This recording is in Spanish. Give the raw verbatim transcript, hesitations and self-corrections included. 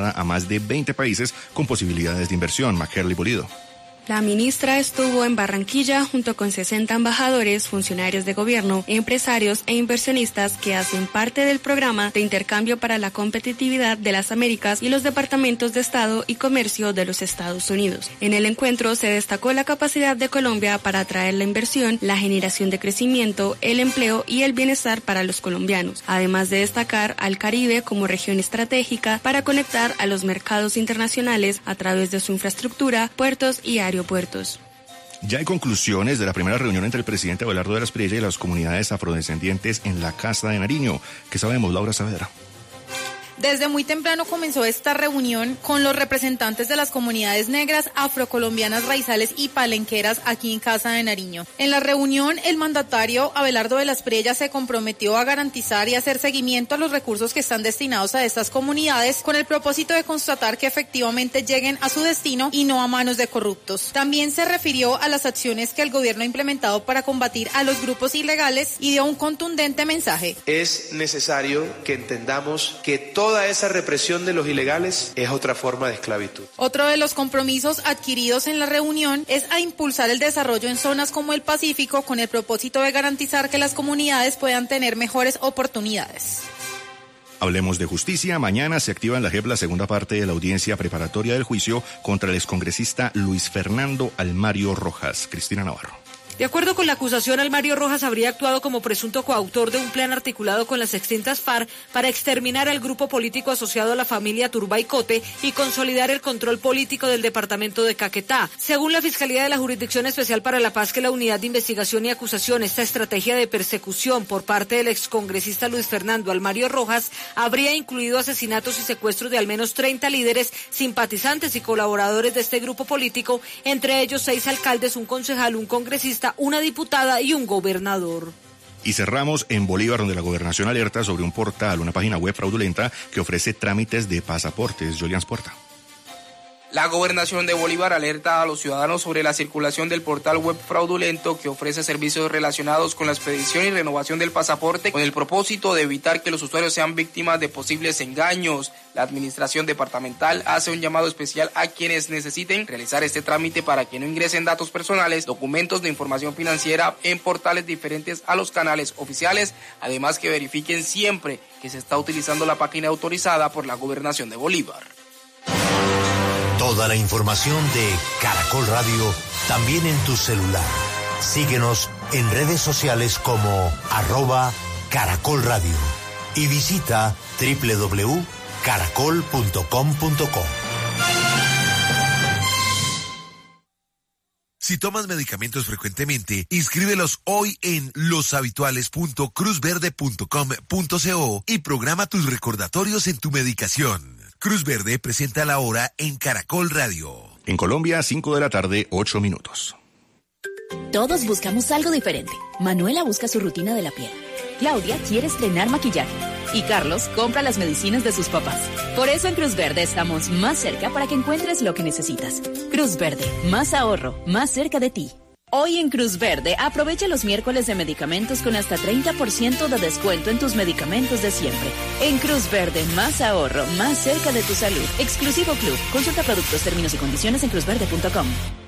destinada a más de veinte países con posibilidades de inversión. Makerly Pulido. La ministra estuvo en Barranquilla junto con sesenta embajadores, funcionarios de gobierno, empresarios e inversionistas que hacen parte del programa de intercambio para la competitividad de las Américas y los departamentos de Estado y Comercio de los Estados Unidos. En el encuentro se destacó la capacidad de Colombia para atraer la inversión, la generación de crecimiento, el empleo y el bienestar para los colombianos, además de destacar al Caribe como región estratégica para conectar a los mercados internacionales a través de su infraestructura, puertos y aeropuertos. aeropuertos. Ya hay conclusiones de la primera reunión entre el presidente Abelardo de la Espriella y las comunidades afrodescendientes en la Casa de Nariño. ¿Qué sabemos, Laura Saavedra? Desde muy temprano comenzó esta reunión con los representantes de las comunidades negras, afrocolombianas, raizales y palenqueras aquí en Casa de Nariño. En la reunión, el mandatario Abelardo de la Espriella se comprometió a garantizar y hacer seguimiento a los recursos que están destinados a estas comunidades con el propósito de constatar que efectivamente lleguen a su destino y no a manos de corruptos. También se refirió a las acciones que el gobierno ha implementado para combatir a los grupos ilegales y dio un contundente mensaje. Es necesario que entendamos que todo Toda esa represión de los ilegales es otra forma de esclavitud. Otro de los compromisos adquiridos en la reunión es a impulsar el desarrollo en zonas como el Pacífico con el propósito de garantizar que las comunidades puedan tener mejores oportunidades. Hablemos de justicia. Mañana se activa en la J E P la segunda parte de la audiencia preparatoria del juicio contra el excongresista Luis Fernando Almario Rojas. Cristina Navarro. De acuerdo con la acusación, Almario Rojas habría actuado como presunto coautor de un plan articulado con las extintas FARC para exterminar al grupo político asociado a la familia Turbay-Cote y consolidar el control político del departamento de Caquetá. Según la Fiscalía de la Jurisdicción Especial para la Paz, que la Unidad de Investigación y Acusación, esta estrategia de persecución por parte del excongresista Luis Fernando Almario Rojas habría incluido asesinatos y secuestros de al menos treinta líderes, simpatizantes y colaboradores de este grupo político, entre ellos seis alcaldes, un concejal, un congresista, una diputada y un gobernador. Y cerramos en Bolívar, donde la Gobernación alerta sobre un portal, una página web fraudulenta que ofrece trámites de pasaportes. Julián Porta. La Gobernación de Bolívar alerta a los ciudadanos sobre la circulación del portal web fraudulento que ofrece servicios relacionados con la expedición y renovación del pasaporte con el propósito de evitar que los usuarios sean víctimas de posibles engaños. La Administración Departamental hace un llamado especial a quienes necesiten realizar este trámite para que no ingresen datos personales, documentos de información financiera en portales diferentes a los canales oficiales, además que verifiquen siempre que se está utilizando la página autorizada por la Gobernación de Bolívar. Toda la información de Caracol Radio también en tu celular. Síguenos en redes sociales como arroba Caracol Radio y visita doble u doble u doble u punto caracol punto com punto co. Si tomas medicamentos frecuentemente, inscríbelos hoy en loshabituales punto cruz verde punto com punto co y programa tus recordatorios en tu medicación. Cruz Verde presenta la hora en Caracol Radio. En Colombia, cinco de la tarde, ocho minutos. Todos buscamos algo diferente. Manuela busca su rutina de la piel. Claudia quiere estrenar maquillaje. Y Carlos compra las medicinas de sus papás. Por eso en Cruz Verde estamos más cerca para que encuentres lo que necesitas. Cruz Verde, más ahorro, más cerca de ti. Hoy en Cruz Verde, aprovecha los miércoles de medicamentos con hasta treinta por ciento de descuento en tus medicamentos de siempre. En Cruz Verde, más ahorro, más cerca de tu salud. Exclusivo Club. Consulta productos, términos y condiciones en cruz verde punto com.